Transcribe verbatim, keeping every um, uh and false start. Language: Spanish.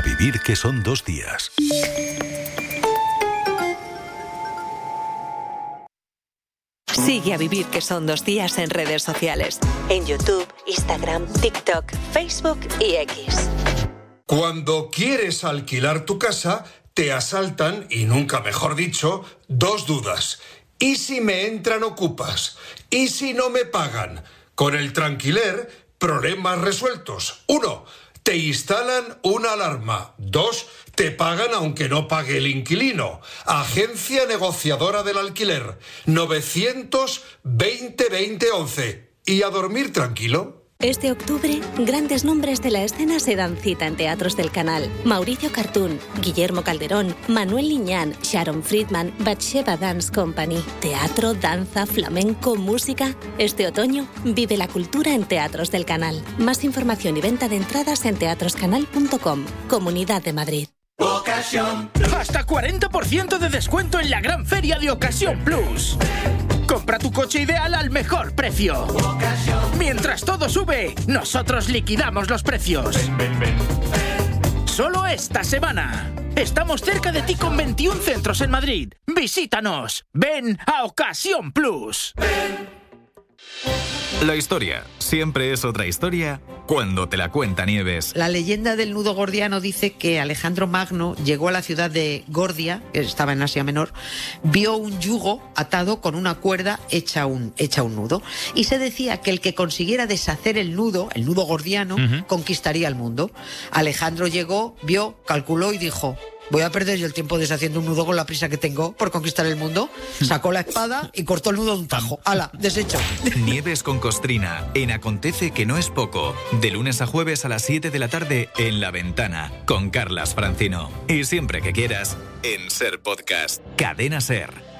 A vivir que son dos días. Sigue A Vivir que son dos días en redes sociales. En YouTube, Instagram, TikTok, Facebook y X. Cuando quieres alquilar tu casa, te asaltan, y nunca mejor dicho, dos dudas. ¿Y si me entran ocupas? ¿Y si no me pagan? Con el Tranquiler, problemas resueltos. Uno, te instalan una alarma. Dos, te pagan aunque no pague el inquilino. Agencia negociadora del alquiler. novecientos veinte veinte once. Y a dormir tranquilo. Este octubre, grandes nombres de la escena se dan cita en teatros del Canal. Mauricio Cartún, Guillermo Calderón, Manuel Liñán, Sharon Friedman, Batsheva Dance Company. Teatro, danza, flamenco, música. Este otoño, vive la cultura en Teatros del Canal. Más información y venta de entradas en teatroscanal punto com. Comunidad de Madrid. Ocasión. Hasta cuarenta por ciento de descuento en la gran feria de Ocasión Plus. Compra tu coche ideal al mejor precio. Mientras todo sube, nosotros liquidamos los precios. Ven, ven, ven, ven. Solo esta semana. Estamos cerca de ti con veintiún centros en Madrid. Visítanos. Ven a Ocasión Plus. Ven. La historia siempre es otra historia cuando te la cuenta Nieves. La leyenda del nudo gordiano dice que Alejandro Magno llegó a la ciudad de Gordia, que estaba en Asia Menor, vio un yugo atado con una cuerda hecha un, hecha un nudo. Y se decía que el que consiguiera deshacer el nudo, el nudo gordiano, uh-huh. conquistaría el mundo. Alejandro llegó, vio, calculó y dijo: voy a perder yo el tiempo deshaciendo un nudo con la prisa que tengo por conquistar el mundo. Sacó la espada y cortó el nudo de un tajo. ¡Hala! Deshecho. Nieves con Costrina, en Acontece que no es poco. De lunes a jueves a las siete de la tarde en La Ventana, con Carlas Francino. Y siempre que quieras, en Ser Podcast. Cadena Ser.